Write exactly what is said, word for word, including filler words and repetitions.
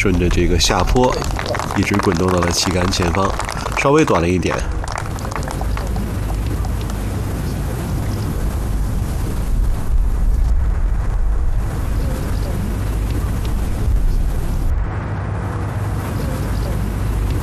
顺着这个下坡一直滚动到了旗杆前方，稍微短了一点，